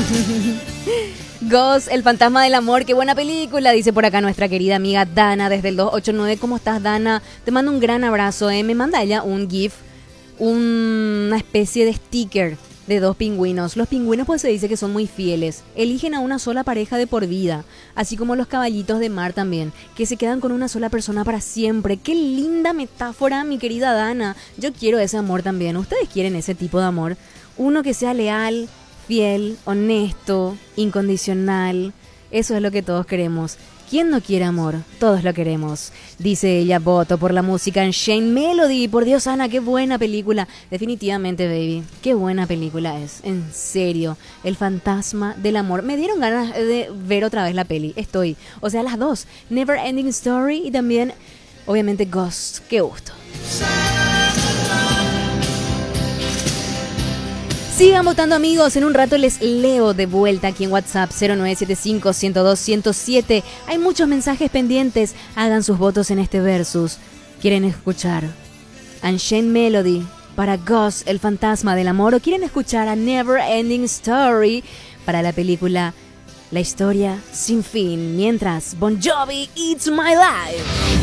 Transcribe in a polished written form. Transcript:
Ghost, el fantasma del amor, qué buena película, dice por acá nuestra querida amiga Dana desde el 289. ¿Cómo estás, Dana? Te mando un gran abrazo, Me manda ella un GIF, una especie de sticker de dos pingüinos. Los pingüinos pues se dice que son muy fieles, eligen a una sola pareja de por vida, así como los caballitos de mar también, que se quedan con una sola persona para siempre. Qué linda metáfora, mi querida Dana. Yo quiero ese amor también. ¿Ustedes quieren ese tipo de amor? Uno que sea leal, fiel, honesto, incondicional. Eso es lo que todos queremos. ¿Quién no quiere amor? Todos lo queremos. Dice ella, voto por la música en Shane Melody. Por Dios, Ana, qué buena película. Definitivamente, baby, qué buena película es. En serio, el fantasma del amor. Me dieron ganas de ver otra vez la peli. O sea, las dos. Never Ending Story y también, obviamente, Ghost. Qué gusto. Sigan votando, amigos. En un rato les leo de vuelta aquí en WhatsApp 0975-102-107. Hay muchos mensajes pendientes. Hagan sus votos en este versus. ¿Quieren escuchar Unchained Melody para Ghost, el fantasma del amor? ¿O quieren escuchar a Never Ending Story para la película La historia sin fin? Mientras, Bon Jovi, It's My Life.